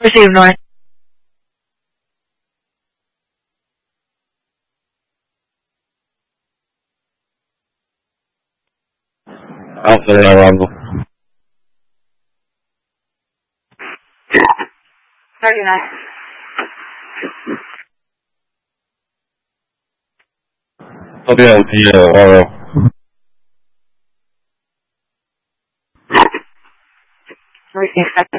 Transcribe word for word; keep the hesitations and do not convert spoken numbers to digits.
Receive North. Alpha arrival. thirty-nine. Okay, I'll see you tomorrow. Receive